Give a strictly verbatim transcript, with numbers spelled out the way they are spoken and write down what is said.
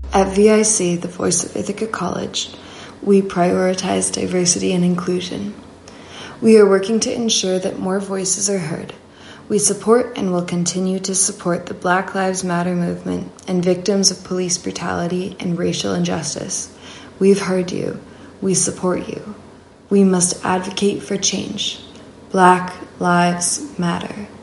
At V I C, the voice of Ithaca College, we prioritize diversity and inclusion. We are working to ensure that more voices are heard. We support and will continue to support the Black Lives Matter movement and victims of police brutality and racial injustice. We've heard you. We support you. We must advocate for change. Black Lives Matter.